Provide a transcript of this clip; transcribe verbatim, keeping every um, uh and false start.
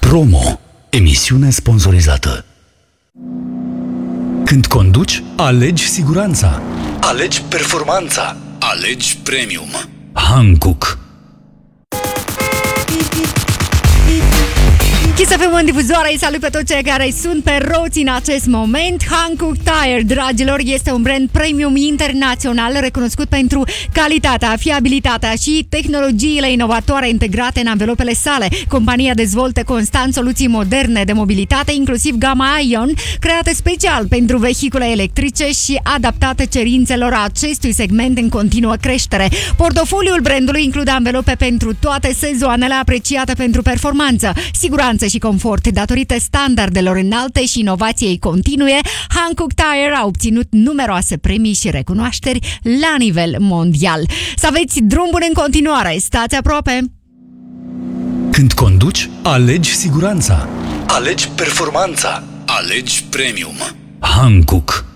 Promo. Emisiune sponsorizată. Când conduci, alegi siguranța. Alegi performanța. Alegi premium. Hankook. Kiss F M în difuzoare, îi salut pe toți cei care sunt pe roți în acest moment. Hankook Tire, dragilor, este un brand premium internațional recunoscut pentru calitatea, fiabilitatea și tehnologiile inovatoare integrate în anvelopele sale. Compania dezvoltă constant soluții moderne de mobilitate, inclusiv gama Ion, create special pentru vehicule electrice și adaptate cerințelor acestui segment în continuă creștere. Portofoliul brandului include anvelope pentru toate sezoanele, apreciate pentru performanță, siguranță și confort. Datorită standardelor înalte și inovației continue, Hankook Tire a obținut numeroase premii și recunoașteri la nivel mondial. Să aveți drum bun în continuare, stați aproape! Când conduci, alegi siguranța. Alegi performanța. Alegi premium. Hankook.